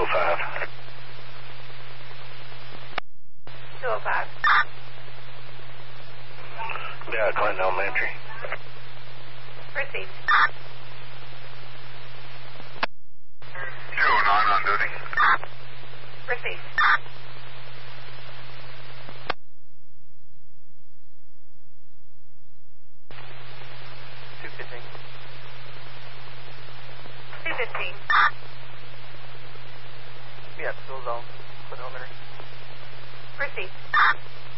205. 205. Yeah, Clinton Elementary. Proceed. 209 on duty. Proceed. 215. 215. Yeah, still zone. Clinton Elementary. Proceed.